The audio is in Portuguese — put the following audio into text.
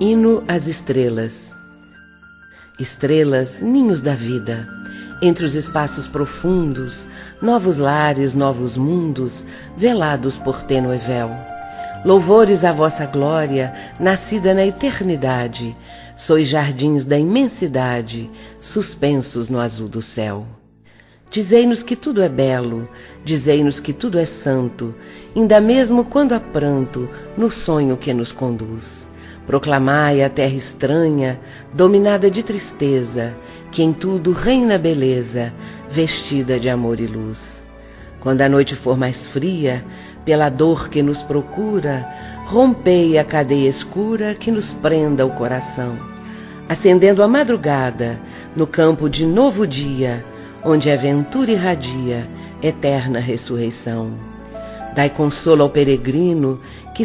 Hino às estrelas. Estrelas, ninhos da vida, entre os espaços profundos, novos lares, novos mundos, velados por tênue véu. Louvores à vossa glória, nascida na eternidade, sois jardins da imensidade, suspensos no azul do céu. Dizei-nos que tudo é belo, dizei-nos que tudo é santo, ainda mesmo quando há pranto, no sonho que nos conduz. Proclamai a terra estranha, dominada de tristeza, que em tudo reina beleza, vestida de amor e luz. Quando a noite for mais fria, pela dor que nos procura, rompei a cadeia escura que nos prenda o coração, acendendo a madrugada no campo de novo dia, onde a ventura irradia eterna ressurreição. Dai consolo ao peregrino que